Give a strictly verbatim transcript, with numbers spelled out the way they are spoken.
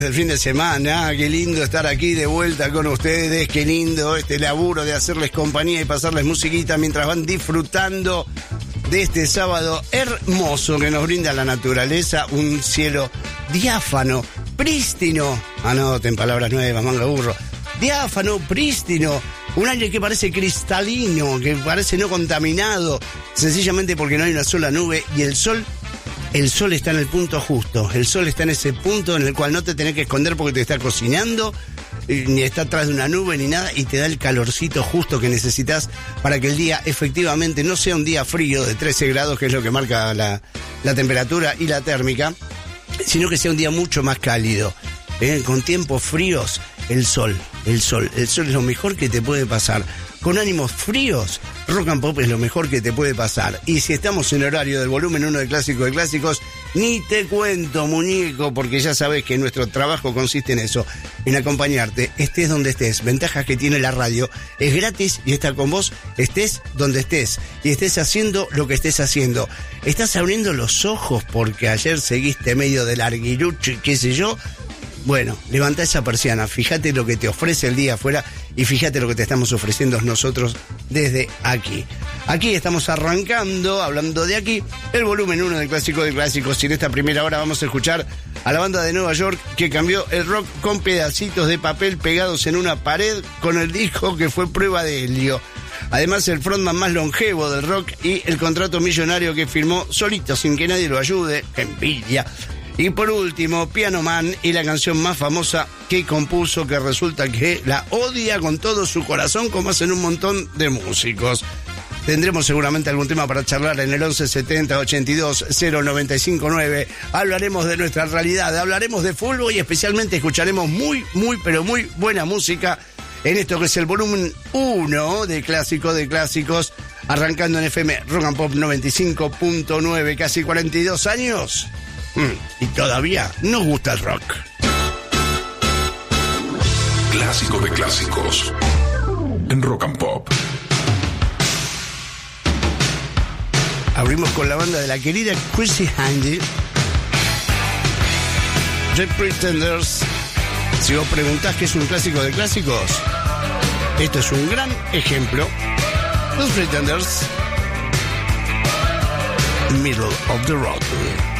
El fin de semana, qué lindo estar aquí de vuelta con ustedes, qué lindo este laburo de hacerles compañía y pasarles musiquita mientras van disfrutando de este sábado hermoso que nos brinda la naturaleza, un cielo diáfano, prístino, anoten palabras nuevas, manga burro, diáfano, prístino, un aire que parece cristalino, que parece no contaminado, sencillamente porque no hay una sola nube y el sol... El sol está en el punto justo, el sol está en ese punto en el cual no te tenés que esconder porque te está cocinando, ni está atrás de una nube ni nada, y te da el calorcito justo que necesitas para que el día efectivamente no sea un día frío de trece grados, que es lo que marca la, la temperatura y la térmica, sino que sea un día mucho más cálido, ¿eh? Con tiempos fríos, el sol, el sol, el sol es lo mejor que te puede pasar. Con ánimos fríos, Rock and Pop es lo mejor que te puede pasar. Y si estamos en horario del volumen uno de Clásico de Clásicos, ni te cuento, muñeco, porque ya sabes que nuestro trabajo consiste en eso, en acompañarte, estés donde estés. Ventajas que tiene la radio, es gratis y está con vos, estés donde estés, y estés haciendo lo que estés haciendo. Estás abriendo los ojos porque ayer seguiste medio de larguirucho y qué sé yo. Bueno, levanta esa persiana, fíjate lo que te ofrece el día afuera y fíjate lo que te estamos ofreciendo nosotros desde aquí. Aquí estamos arrancando, hablando de aquí, el volumen uno del Clásico de Clásicos, y en esta primera hora vamos a escuchar a la banda de Nueva York que cambió el rock con pedacitos de papel pegados en una pared con el disco que fue Prueba de Helio. Además, el frontman más longevo del rock y el contrato millonario que firmó solito sin que nadie lo ayude, ¡qué envidia! Y por último, Piano Man y la canción más famosa que compuso, que resulta que la odia con todo su corazón, como hacen un montón de músicos. Tendremos seguramente algún tema para charlar en el once setenta ochenta y dos cero noventa y cinco nueve. Hablaremos de nuestra realidad, hablaremos de fútbol y especialmente escucharemos muy, muy, pero muy buena música en esto que es el volumen uno de Clásico de Clásicos, arrancando en F M Rock and Pop noventa y cinco punto nueve, casi cuarenta y dos años. Y todavía nos gusta el rock. Clásico de Clásicos en Rock and Pop. Abrimos con la banda de la querida Chrissie Hynde, The Pretenders. Si vos preguntás qué es un clásico de clásicos, esto es un gran ejemplo. Los Pretenders, Middle of the Road.